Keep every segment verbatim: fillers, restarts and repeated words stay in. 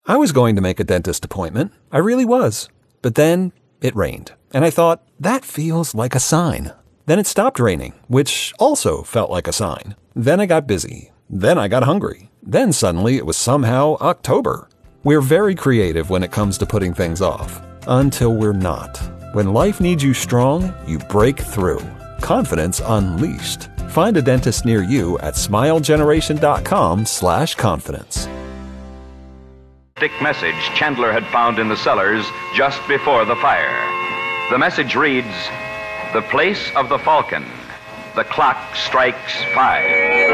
I was going to make a dentist appointment. I really was. But then it rained, and I thought, that feels like a sign. Then it stopped raining, which also felt like a sign. Then I got busy. Then I got hungry. Then suddenly it was somehow October. We're very creative when it comes to putting things off. Until we're not. When life needs you strong, you break through. Confidence unleashed. Find a dentist near you at smilegeneration.com slash confidence. Message Chandler had found in the cellars just before the fire. The message reads, "The place of the falcon. The clock strikes five."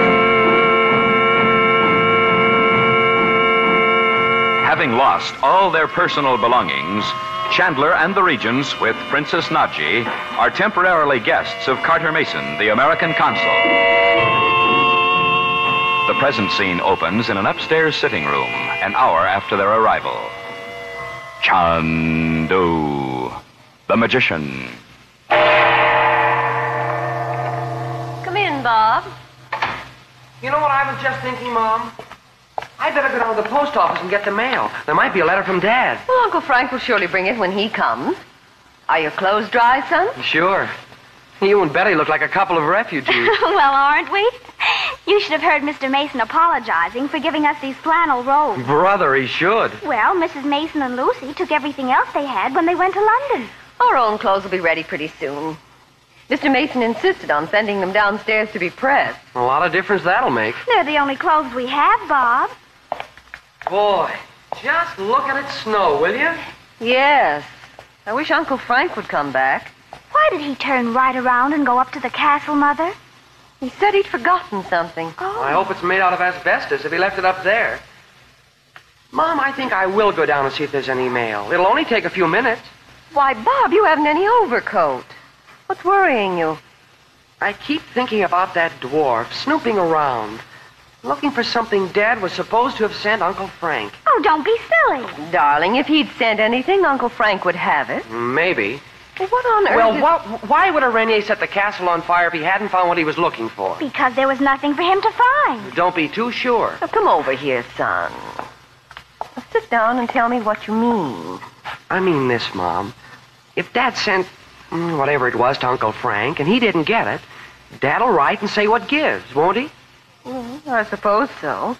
Having lost all their personal belongings, Chandler and the Regents, with Princess Nadji, are temporarily guests of Carter Mason, the American consul. The present scene opens in an upstairs sitting room, an hour after their arrival. Chandu, the magician. Come in, Bob. You know what I was just thinking, Mom? I'd better go down to the post office and get the mail. There might be a letter from Dad. Well, Uncle Frank will surely bring it when he comes. Are your clothes dry, son? Sure. You and Betty look like a couple of refugees. Well, aren't we? You should have heard Mister Mason apologizing for giving us these flannel robes. Brother, he should. Well, Missus Mason and Lucy took everything else they had when they went to London. Our own clothes will be ready pretty soon. Mister Mason insisted on sending them downstairs to be pressed. A lot of difference that'll make. They're the only clothes we have, Bob. Boy, just look at it snow, will you? Yes. I wish Uncle Frank would come back. Why did he turn right around and go up to the castle, Mother? He said he'd forgotten something. Oh. I hope it's made out of asbestos if he left it up there. Mom, I think I will go down and see if there's any mail. It'll only take a few minutes. Why, Bob, you haven't any overcoat. What's worrying you? I keep thinking about that dwarf snooping around, looking for something Dad was supposed to have sent Uncle Frank. Oh, don't be silly. Darling, if he'd sent anything, Uncle Frank would have it. Maybe. Well, what on earth Well, is... what, why would a Renier set the castle on fire if he hadn't found what he was looking for? Because there was nothing for him to find. Don't be too sure. Now, come over here, son. Now, sit down and tell me what you mean. I mean this, Mom. If Dad sent mm, whatever it was to Uncle Frank and he didn't get it, Dad'll write and say what gives, won't he? Well, I suppose so.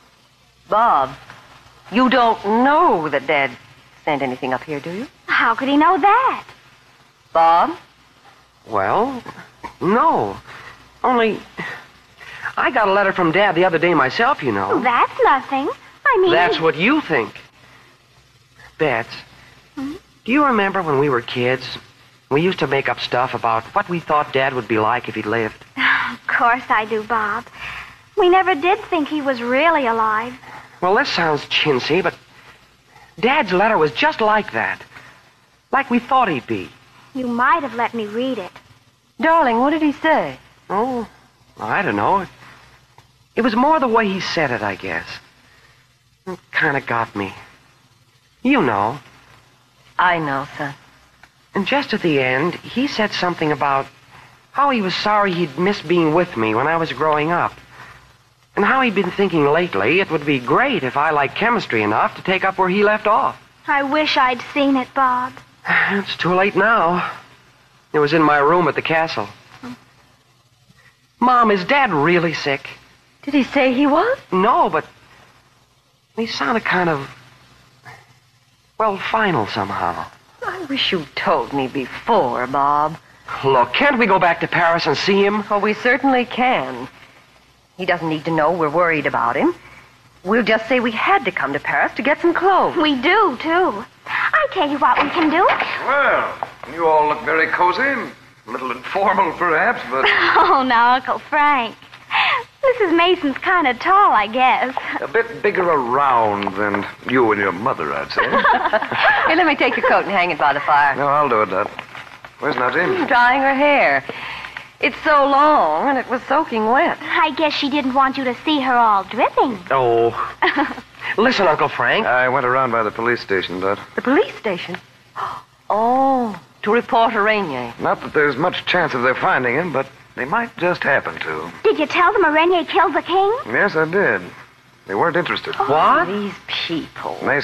Bob, you don't know that Dad sent anything up here, do you? How could he know that? Bob? Well, no. Only, I got a letter from Dad the other day myself, you know. Oh, that's nothing. I mean... That's what you think. Bets, Hmm? do you remember when we were kids? We used to make up stuff about what we thought Dad would be like if he'd lived. Of course I do, Bob. We never did think he was really alive. Well, this sounds chintzy, but Dad's letter was just like that. Like we thought he'd be. You might have let me read it. Darling, what did he say? Oh, I don't know. It was more the way he said it, I guess. It kind of got me. You know. I know, son. And just at the end, he said something about how he was sorry he'd missed being with me when I was growing up. And how he'd been thinking lately it would be great if I liked chemistry enough to take up where he left off. I wish I'd seen it, Bob. It's too late now. It was in my room at the castle. Mom, is Dad really sick? Did he say he was? No, but he sounded kind of, well, final somehow. I wish you'd told me before, Bob. Look, can't we go back to Paris and see him? Oh, we certainly can. He doesn't need to know we're worried about him. We'll just say we had to come to Paris to get some clothes. We do, too. I tell you what we can do. Well, you all look very cozy. A little informal, perhaps, but... Oh, now, Uncle Frank. Missus Mason's kind of tall, I guess. a bit bigger around than you and your mother, I'd say. Here, let me take your coat and hang it by the fire. No, I'll do it, Dad. Where's Nadine? She's drying her hair. It's so long, and it was soaking wet. I guess she didn't want you to see her all dripping. Oh. Listen, Uncle Frank. I went around by the police station, Dad. The police station? Oh, to report a Renier. Not that there's much chance of their finding him, but they might just happen to. Did you tell them a Renier killed the king? Yes, I did. They weren't interested. What? These people. They